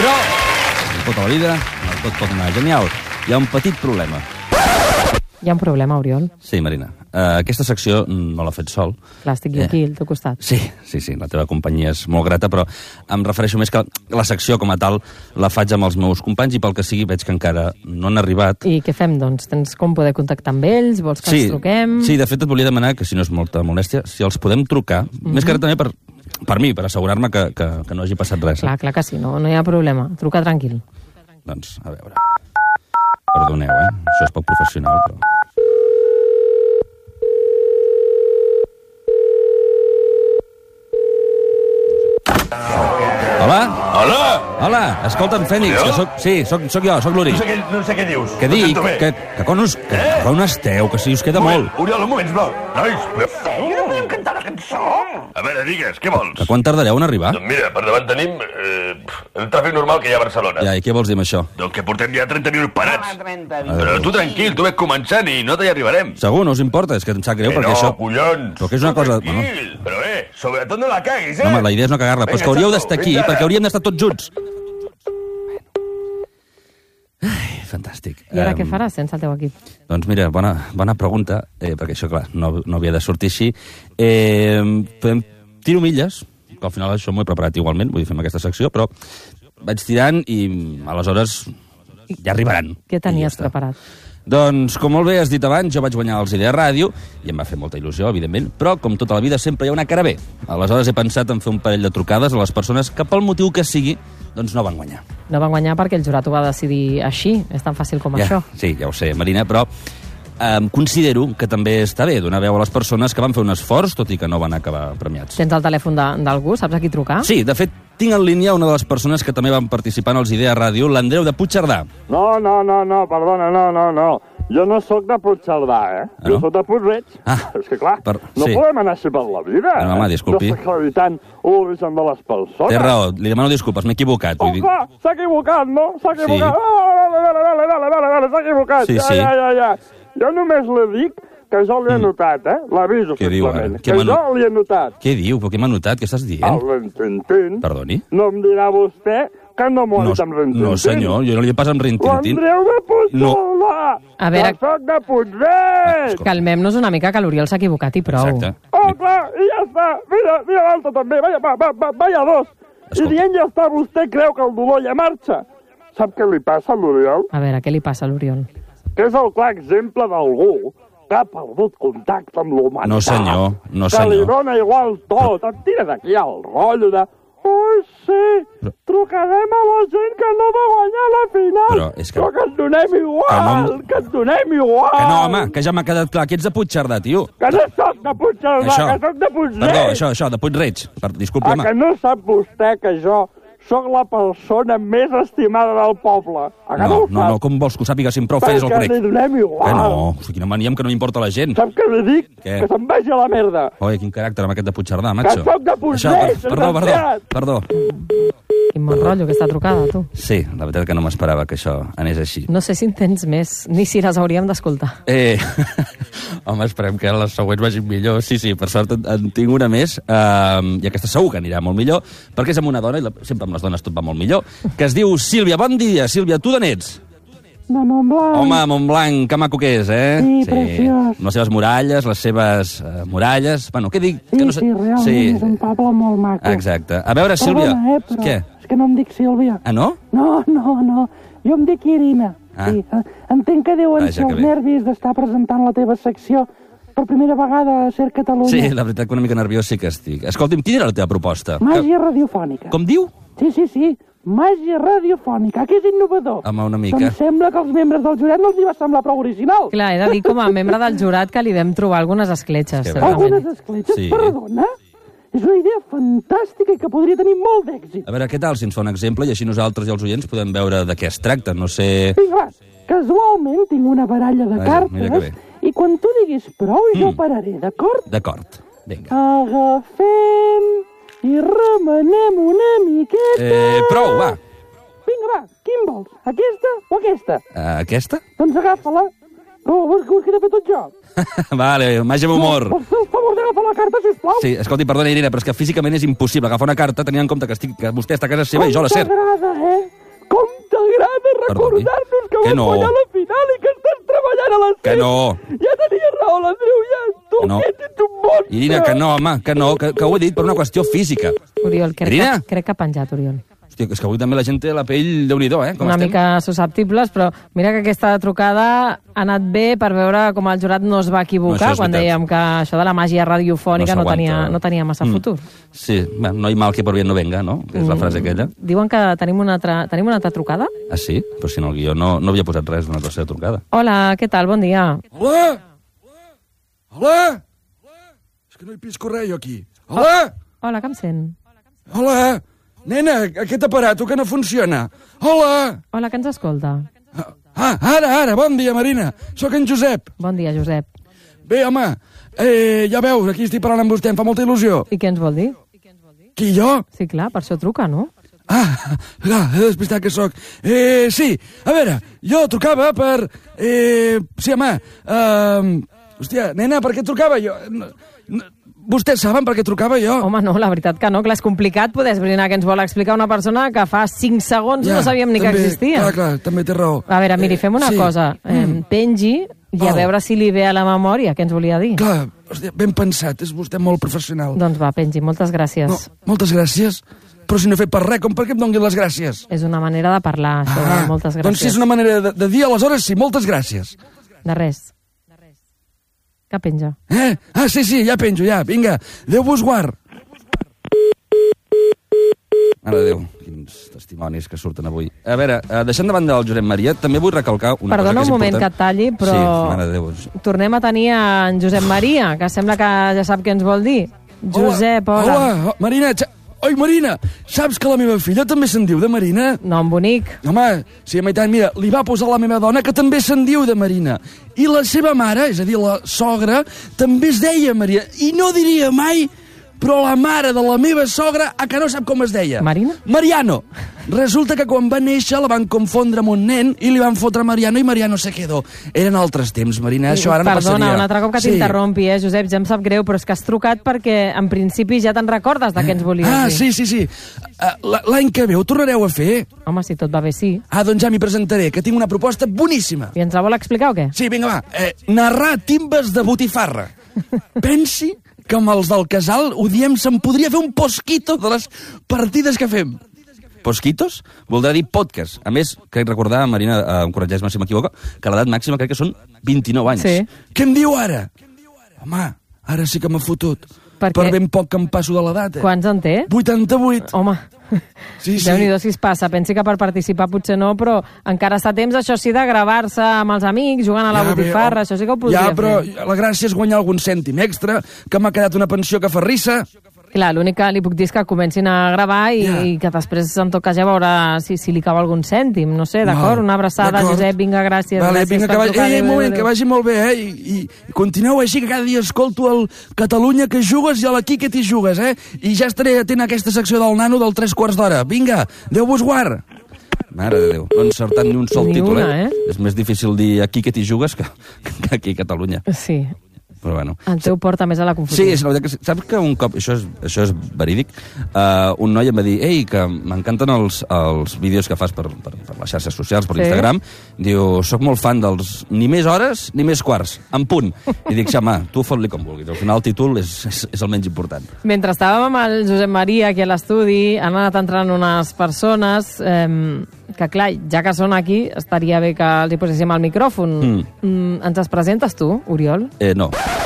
Però, tota la vida, tot pot anar genial. Hi ha un petit problema. Hi ha un problema, Oriol. Sí, Marina. Aquesta secció no l'ha fet sol. Clar, estic jo aquí, al teu costat. Sí, la teva companyia és molt grata, però em refereixo més que la secció com a tal la faig amb els meus companys i pel que sigui veig que encara no han arribat. I què fem, doncs? Tens com poder contactar amb ells? Vols que els truquem? Sí, de fet et volia demanar, que si no és molta molèstia, si els podem trucar, més que res també per mi, per assegurar-me que no hagi passat res. Clar que sí, no hi ha problema. Truca tranquil. Doncs, a veure... Perdoneu, això és poc professional, però... Hola? Hola! Hola, escolta'm, Fènix, que soc jo, soc l'Uri. No sé què dius. Què dic? Que on esteu, que si us queda molt. Oriol, un moment, sisplau. Nois, no podem cantar la cançó? A veure, digues, què vols? Que quan tardareu en arribar? Doncs mira, per davant tenim el tràfic normal que hi ha a Barcelona. Ja, i què vols dir amb això? Doncs que portem ja 30 minuts parats. Però tu tranquil, tu ves començant i no hi arribarem. Segur, no us importa, és que em sap greu perquè això... collons. Però que és una cosa... Tranquil, però sobretot no la caguis, No, home, la idea és no cagar-la, però és que hauríeu d'estar aquí perquè hauríem d'estar tots junts. Ai, fantàstic. I ara què faràs sense el teu equip? Doncs mira, bona pregunta, perquè això, clar, no havia de sortir així. Tiro milles, que al final això m'ho he preparat igualment, vull dir, fem aquesta secció, però vaig tirant i aleshores ja arribaran. Què tenies preparat? Doncs, com molt bé has dit abans, jo vaig guanyar els Idea Ràdio, i em va fer molta il·lusió, evidentment, però, com tota la vida, sempre hi ha una cara B. Aleshores he pensat en fer un parell de trucades a les persones que, pel motiu que sigui, doncs no van guanyar. No van guanyar perquè el jurat ho va decidir així, és tan fàcil com això. Sí, ja ho sé, Marina, però considero que també està bé donar veu a les persones que van fer un esforç, tot i que no van acabar premiats. Tens el telèfon d'algú? Saps a qui trucar? Sí, de fet, tinc en línia una de les persones que també van participar en els Idea Ràdio, l'Andreu de Puigcerdà. No, perdona, no. Jo no sóc de Puigcerdà, Jo sóc de Puig-reig. És que, clar, no podem anar així per la vida, No, home, disculpi. desacreditant l'origen de les persones. Té raó, li demano disculpes, m'he equivocat. Clar, s'ha equivocat, no? S'ha equivocat. Vale, s'ha equivocat. Sí. Ja. Jo només li dic que jo l'he notat, L'aviso, simplement. Que jo l'he notat. Què diu? Però què m'ha notat? Què estàs dient? El Rintintín. Perdoni? No em dirà vostè que no m'ho ha dit amb Rintintín. No, senyor, jo no li he pas amb Rintintín. L'Andreu de Puigcerdà! A veure... Que soc de Puig-reig! Calmem-nos una mica, que l'Oriol s'ha equivocat i prou. Exacte. Clar, i ja està. Mira l'altre també. Vaya dos. I dient ja està, vostè creu que el dolor ja marxa. Sap què li passa a l'Oriol? A veure, què li passa a l'Oriol? Que és el clar exemple d'algú que ha perdut contacte amb l'humanitat. No, senyor. Que li dona igual tot. Et tira d'aquí el rotllo de... sí, trucarem a la gent que no va guanyar la final. Però que ens donem igual, que ens donem igual. Que no, home, que ja m'ha quedat clar. Que ets de Puigcerdà, tio. Que no soc de Puigcerdà, que soc de Puig-reig. Perdó, això, de Puig-reig. Disculpi, home. Que no sap vostè que jo sóc la persona més estimada del poble. No, com vols que ho sàpiga si prou fees el crec? Perquè li donem igual. Que no, quina mania que no m'importa la gent. Saps què li dic? Que se'n vagi a la merda. Oi, quin caràcter amb aquest de Puigcerdà, macho. Que soc de Puig-reig, Perdó. Quin bon rotllo, aquesta trucada, tu. Sí, la veritat que no m'esperava que això anés així. No sé si en tens més, ni si les hauríem d'escoltar. Home, esperem que les següents vagin millor. Sí, per sort en tinc una més, i aquesta segur que anirà molt millor, perquè és amb una dona, i sempre amb les dones tot va molt millor, que es diu Sílvia. Bon dia, Sílvia, tu d'on ets? De Montblanc. Home, Montblanc, que maco que és, Sí, preciós. Amb les seves muralles, les seves muralles... Bueno, què dic? Sí, realment, és un poble molt maco. Exacte. A veure, Sílvia... Perdona, però què? És que no em dic Sílvia. Ah, no? No. Jo em dic Irina. Sí. Entenc que deuen ser els nervis d'estar presentant la teva secció per primera vegada a Ser Catalunya. Sí, la veritat que una mica nerviós sí que estic. Escolti'm, quina era la teva proposta? Màgia radiofònica. Com diu? Sí. Màgia radiofònica, que és innovador. Home, una mica. Em sembla que els membres del jurat no els hi va semblar prou original. Clar, he de dir com a membre del jurat que li vam trobar algunes escletxes. Algunes escletxes? Sí. Perdona? És una idea fantàstica i que podria tenir molt d'èxit. A veure, què tal si ens fa un exemple i així nosaltres i els oients podem veure de què es tracta, no sé... Vinga, va, casualment tinc una baralla de cartes i quan tu diguis prou jo ho pararé, d'acord? D'acord, vinga. Agafem i remenem una miqueta... Prou, va. Vinga, va, quin vols? Aquesta o aquesta? Aquesta? Doncs agafa-la No, vols que t'he fet tot jo? Vale, màgia amb humor. Pots fer el favor d'agafar la carta, sisplau? Sí, escolti, perdona, Irina, però és que físicament és impossible agafar una carta tenint en compte que vostè està a casa seva i jo a la SER. Com t'agrada, Com t'agrada recordar-nos que vam guanyar la final i que estàs treballant a la SER. Que no. Ja tenia raó, l'Andreu, ja. Tu aquest ets un monstre. Irina, que no, home, que no, que ho he dit per una qüestió física. Oriol, crec que ha penjat, Oriol. Hòstia, és que avui també la gent té la pell Déu-n'hi-do, com una estem? mica susceptibles, però mira que aquesta trucada ha anat bé per veure com el jurat no es va equivocar quan dèiem que això de la màgia radiofònica no tenia massa futur. Sí, no hi mal que por bien no venga, no? Que és la frase aquella. Diuen que tenim una altra trucada? Ah, sí? Però si en el guió no havia posat res d'una tercera trucada. Hola, què tal? Bon dia. Hola! Hola! És que no hi pisco res, jo, aquí. Hola! Hola, que em sent? Hola! Nena, aquest aparato que no funciona. Hola! Hola, que ens escolta? Ara, bon dia, Marina. Sóc en Josep. Bon dia, Josep. Bé, home, ja veus, aquí estic parlant amb vostè, em fa molta il·lusió. I què ens vol dir? Qui, jo? Sí, clar, per això truca, no? Clar, he despistat que sóc. Sí, a veure, jo trucava per... Sí, home, hòstia, nena, per què trucava jo? Vostès saben per què trucava jo? Home, no, la veritat que no, clar, és complicat poder esbrinar què ens vol explicar una persona que fa 5 segons no sabíem ni que existia. Clar, també té raó. A veure, miri, fem una cosa. Pengi i a veure si li ve a la memòria què ens volia dir. Clar, hòstia, ben pensat, és vostè molt professional. Doncs va, pengi, moltes gràcies. No, moltes gràcies? Però si no he fet per res, com per què em donguin les gràcies? És una manera de parlar, això de moltes gràcies. Doncs si és una manera de dir, aleshores sí, moltes gràcies. De res. Que penja. Sí, ja penjo, ja. Vinga, Déu vos guard. Mare de Déu, quins testimonis que surten avui. A veure, deixant de banda el Josep Maria, també vull recalcar una cosa que és important. Perdona un moment que et talli, però mare de Déu. Tornem a tenir en Josep Maria, que sembla que ja sap què ens vol dir. Josep, hola. Hola, Marina, oi, Marina, saps que la meva filla també se'n diu de Marina? Nom bonic. Home, sí, a meitat, mira, li va posar la meva dona que també se'n diu de Marina. I la seva mare, és a dir, la sogra, també es deia Maria. I no diria mai, però la mare de la meva sogra, que no sap com es deia. Marina? Mariano. Resulta que quan va néixer la van confondre amb un nen i li van fotre Mariano i Mariano se quedó. Eren altres temps, Marina, això ara no passaria. Perdona, un altre cop que t'interrompi, Josep, ja em sap greu, però és que has trucat perquè en principi ja te'n recordes de què ens volies dir. Sí. L'any que ve ho tornareu a fer? Home, si tot va bé, sí. Doncs ja m'hi presentaré, que tinc una proposta boníssima. I ens la vol explicar o què? Sí, vinga, va. Narrar timbes de botifarra. Pensi que amb els del casal ho diem, se'n podria fer un posquito de les partides que fem. Posquitos? Voldrà dir podcast. A més, crec recordar, Marina, em corregeix-me si m'equivoco, que l'edat màxima crec que són 29 anys. Sí. Què em diu ara? Home, ara sí que m'ha fotut. Per ben poc que em passo de l'edat. Quants en té? 88. Home, sí. Déu-n'hi-do si es passa. Pensi que per participar potser no, però encara està a temps, això sí, de gravar-se amb els amics, jugant a la botifarra, això sí que ho podria fer. Ja, però la gràcia és guanyar algun cèntim extra, que m'ha quedat una pensió que fa risa. Clar, l'únic que li puc dir és que comencin a gravar i que després, en tot cas, ja veurà si li cau algun cèntim. No sé, d'acord? Una abraçada, Josep, vinga, gràcies. Vale, gràcies vinga, un moment, que vagi molt bé, I continueu així, que cada dia escolto el Catalunya que jugues i a la Quique t'hi jugues, I ja estaré atent a aquesta secció del nano del 3/4 d'hora. Vinga, Déu vos guard. Mare de Déu, no han encertat ni un sol títol, una, És més difícil dir aquí que t'hi jugues que aquí a Catalunya. Sí. Però bueno. El teu porta més a la confusió. Sí, és la veritat que saps que un cop, això és verídic, un noi em va dir, ei, que m'encanten els vídeos que fas per les xarxes socials, per Instagram. Diu, soc molt fan dels ni més hores ni més quarts, en punt. I dic, home, tu fot-li com vulguis. Al final el títol és el menys important. Mentre estàvem amb el Josep Maria aquí a l'estudi, han anat entrant unes persones que, clar, ja que són aquí, estaria bé que els hi poséssim al micròfon. Ens es presentes tu, Oriol? No.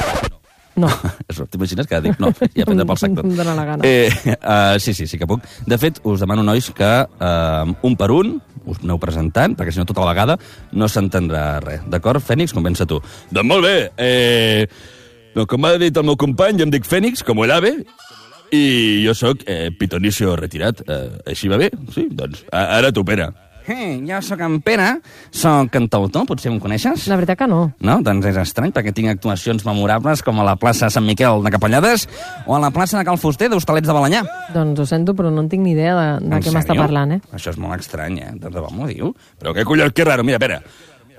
No. T'imagines que dic no i a prendre pel sac tot? Em dóna la gana. Sí que puc. De fet, us demano, nois, que un per un us aneu presentant, perquè si no tota la vegada no s'entendrà res. D'acord, Fènix, comença tu. Doncs molt bé. Com m'ha dit el meu company, jo em dic Fènix, com el ave, i jo sóc pitonicio retirat. Així va bé? Sí, doncs ara tu, Pere. Jo sóc en Pere, sóc cantautor, potser em coneixes? La veritat que no. No? Doncs és estrany, perquè tinc actuacions memorables com a la plaça Sant Miquel de Capellades o a la plaça de Cal Fuster d'Hostalets de Balanyà. Doncs ho sento, però no en tinc ni idea de què m'està parlant, Això és molt estrany, De debò m'ho diu? Però què collons, que raro. Mira, Pere,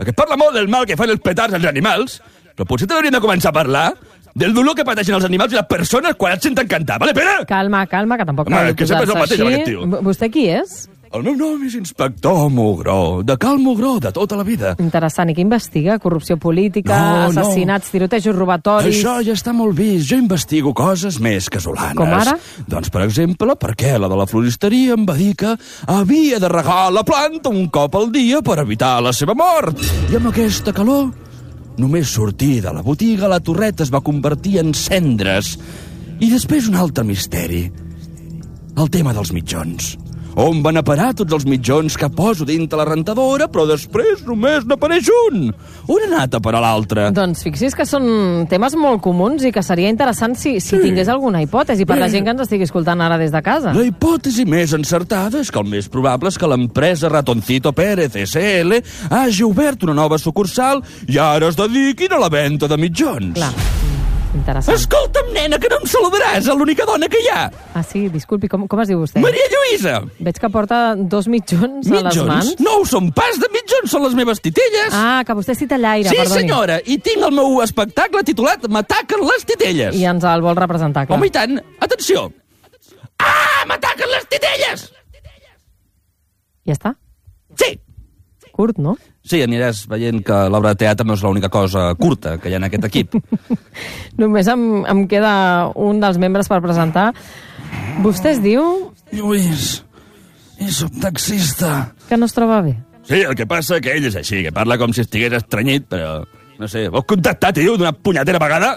que parla molt del mal que fan els petards als animals, però potser també hauríem de començar a parlar del dolor que pateixen els animals i les persones quan et senten cantar. Vale, Pere? Calma, que tampoc cal que sempre és el mateix, així. aquest tio. Vostè qui és? El meu nom és Inspector Mugró, de Cal Mugró, de tota la vida. Interessant. I què investiga? Corrupció política, assassinats, tirotejos, robatoris... Això ja està molt vist. Jo investigo coses més casolanes. Com ara? Doncs, per exemple, perquè la de la floristeria em va dir que havia de regar la planta un cop al dia per evitar la seva mort. I amb aquesta calor, només sortir de la botiga, la torreta es va convertir en cendres. I després un altre misteri. El tema dels mitjons. On van a parar tots els mitjons que poso dintre la rentadora, però després només n'apareix un? On ha anat a parar l'altre? Doncs fixi's que són temes molt comuns i que seria interessant si tingués alguna hipòtesi per la gent que ens estigui escoltant ara des de casa. La hipòtesi més encertada és que el més probable és que l'empresa Ratoncito Pérez SL hagi obert una nova sucursal i ara es dediquin a la venda de mitjons. Clar. Interessant. Escolta'm, nena, que no em saludaràs, és l'única dona que hi ha. Ah, sí? Disculpi, com es diu vostè? Maria Lluïsa. Veig que porta 2 mitjons a les mans. No ho són pas de mitjons, són les meves titelles. Ah, que vostè és titellaire, sí, perdoni. Sí, senyora, i tinc el meu espectacle titulat M'ataquen les titelles. I ens el vol representar, clar. Home, i tant. Atenció. Ah, m'ataquen les titelles! Ja està? Sí. Curt, no? Sí, aniràs veient que l'obra de teatre no és l'única cosa curta que hi ha en aquest equip. Només em queda un dels membres per presentar. Vostè es diu... Lluís, i soc taxista. Que no es troba bé. Sí, el que passa que ell és així, que parla com si estigués estrenyit, però... No sé, vols contactar, tio, d'una punyetera vegada?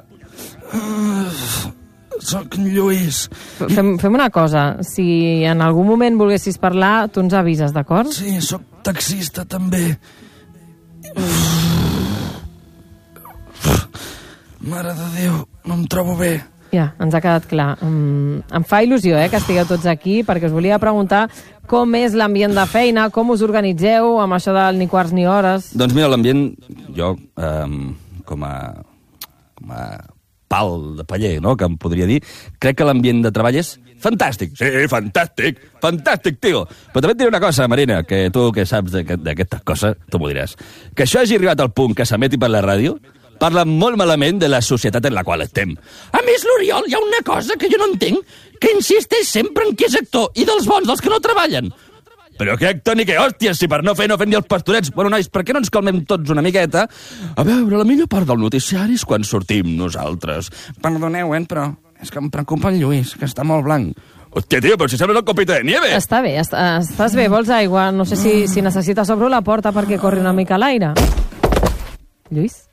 Soc Lluís. Fem una cosa. Si en algun moment volguessis parlar, tu ens avises, d'acord? Sí, soc taxista, també. Mare de Déu, no em trobo bé. Ja, ens ha quedat clar. Em fa il·lusió que estigueu tots aquí, perquè us volia preguntar com és l'ambient de feina, com us organitzeu amb això del ni quarts ni hores. Doncs mira, l'ambient, jo, com a pal de paller, no?, que em podria dir, crec que l'ambient de treball és fantàstic. Sí, fantàstic. Fantàstic, tio. Però també et diré una cosa, Marina, que tu que saps d'aquestes coses, tu m'ho diràs. Que això hagi arribat al punt que s'emeti per la ràdio parla molt malament de la societat en la qual estem. A més, l'Oriol, hi ha una cosa que jo no entenc, que insisteix sempre en que és actor, i dels bons, dels que no treballen. Però què actor ni què hòsties, si per no fem ni els pastorets. Bueno, nois, per què no ens calmem tots una miqueta? A veure, la millor part del noticiari és quan sortim nosaltres. Perdoneu, però és que em preocupa el Lluís, que està molt blanc. Hòstia, tio, però si sembles un copito de nieve. Està bé, estàs bé, vols aigua? No sé si necessites obro la porta perquè corri una mica a l'aire. Lluís?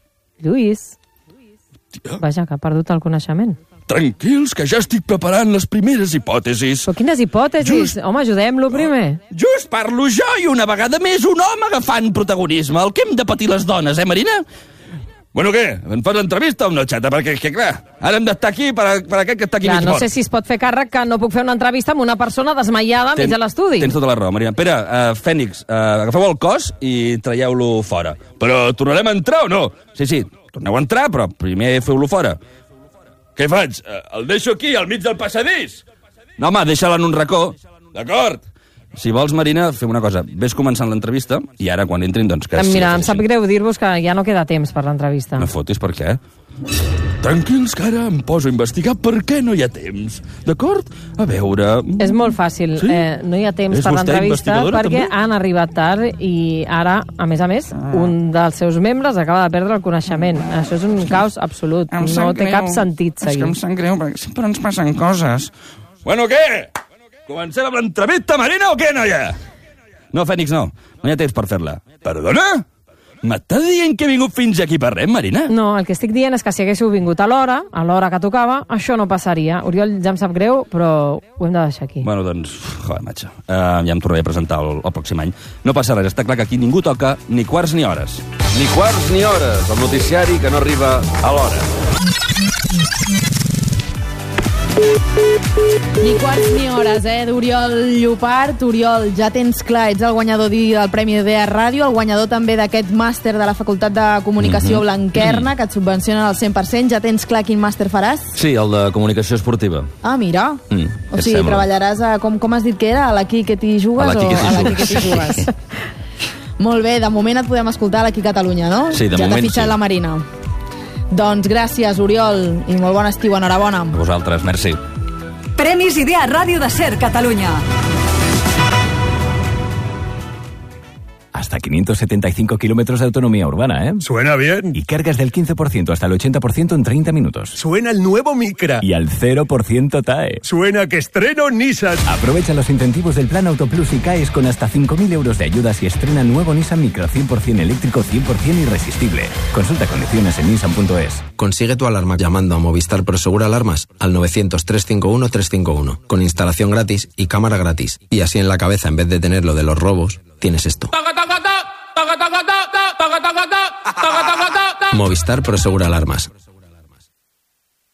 Vaja, que ha perdut el coneixement. Tranquils, que ja estic preparant les primeres hipòtesis. Però quines hipòtesis? Home, ajudem-lo primer. Just parlo jo i una vegada més un home agafant protagonisme. El que hem de patir les dones, Marina? Bueno, què? Em fas l'entrevista o no, xata? Perquè, que clar, ara hem d'estar aquí per aquest que està aquí mig no mort. sé si es pot fer càrrec que no puc fer una entrevista amb una persona desmaiada mig a l'estudi. Tens tota la raó, Marina. Pere, Fènix, agafeu el cos i traieu-lo fora. Però tornarem a entrar o no? Sí, torneu a entrar, però primer feu-lo fora. Què faig? El deixo aquí, al mig del passadís? No, home, deixa-la en un racó. D'acord. Si vols, Marina, fem una cosa. Ves començant l'entrevista i ara, quan entrin, doncs... Que mira, em sap greu dir-vos que ja no queda temps per l'entrevista. No fotis, per què? Tranquils, que ara em poso a investigar per què no hi ha temps. D'acord? A veure... És molt fàcil. Sí? No hi ha temps És per vostè l'entrevista perquè investigadora, també? han arribat tard i ara, a més, un dels seus membres acaba de perdre el coneixement. Això és un caos absolut. No té cap sentit seguir. És que em sap greu, perquè sempre ens passen coses. Bueno, què? Comencem amb l'entrevista, Marina, o què, noia? No, Fènix, no. No hi ha temps per fer-la. Perdona? M'estàs dient que he vingut fins aquí per res, Marina? No, el que estic dient és que si haguéssiu vingut a l'hora que tocava, això no passaria. Oriol, ja em sap greu, però ho hem de deixar aquí. Bueno, doncs, joder, matxa. Ja em tornaré a presentar el pròxim any. No passa res, està clar que aquí ningú toca ni quarts ni hores. Ni quarts ni hores, el noticiari que no arriba a l'hora. Ni quarts ni hores, d'Oriol Llopart. Oriol, ja tens clar, ets el guanyador del Premi DEA Ràdio, el guanyador també d'aquest màster de la Facultat de Comunicació Blanquerna, que et subvencionen al 100%. Ja tens clar quin màster faràs? Sí, el de comunicació esportiva. Ah, mira. O sigui, sembla? treballaràs a, com has dit que era? A la Quiquet i jugues? A la Quiquet i o a la Quiquet i jugues? Molt bé, de moment et podem escoltar aquí a Catalunya, no? Sí, de ja moment t'ha fitxat sí. la Marina. Doncs gràcies, Oriol, i molt bon estiu, enhorabona. A vosaltres, merci. Premis Idea Ràdio de Ser Catalunya. Hasta 575 kilómetros de autonomía urbana, ¿eh? Suena bien. Y cargas del 15% hasta el 80% en 30 minutos. Suena el nuevo Micra. Y al 0% TAE. Suena que estreno Nissan. Aprovecha los incentivos del Plan Autoplus y CAES con hasta 5.000 euros de ayudas y estrena nuevo Nissan Micra 100% eléctrico, 100% irresistible. Consulta condiciones en nissan.es. Consigue tu alarma llamando a Movistar Prosegur Alarmas al 900-351-351. Con instalación gratis y cámara gratis. Y así en la cabeza, en vez de tener lo de los robos, tienes esto. Movistar Prosegur Alarmas.